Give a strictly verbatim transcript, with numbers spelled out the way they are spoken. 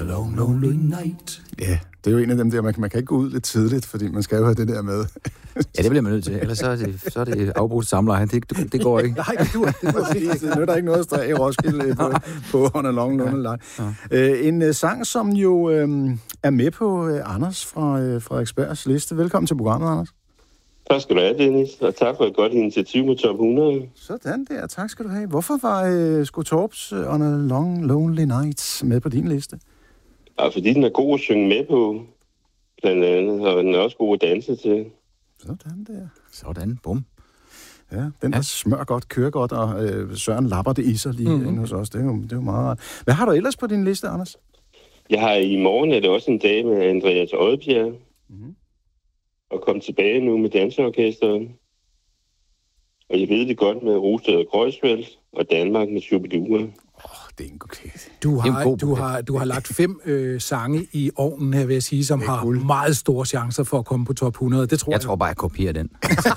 long, lonely night. Ja, det er jo en af dem der, man, man kan ikke gå ud lidt tidligt, fordi man skal jo have det der med. Ja, det bliver man nødt til. Ellers så er det, så er det afbrudt samleje. Det, det, det går ikke. Nej, det dur. Det dur. Det nytter ikke noget at stå af i Roskilde på, på On a Long Lonely Night. Ja. Øh, en uh, sang, som jo øh, er med på uh, Anders fra uh, Frederiksbergs liste. Velkommen til programmet, Anders. Tak skal du have, Dennis, og tak for et godt initiativ med Top hundrede. Sådan der, tak skal du have. Hvorfor var uh, Sko Torps uh, On a Long Lonely Night med på din liste? Ja, fordi den er god at synge med på, blandt andet, og den er også god at danse til. Sådan der. Sådan, bum. Ja, den der ja. smør godt, kører godt, og øh, Søren lapper det i sig lige mm-hmm. inde hos os. Det er, jo, det er jo meget rart. Hvad har du ellers på din liste, Anders? Jeg har i morgen, er det også en dag med Andreas Odbjerg, mm-hmm. og kom tilbage nu med danseorkestret. Og jeg ved det godt med Rosted og Kreuzfeldt, og Danmark med Shubidua. Det er en okay. Du har, du har, du har lagt fem øh, sange i ovnen her, vil jeg sige, som har cool. meget store chancer for at komme på top hundrede. Det tror jeg. Jeg tror bare, jeg kopierer den.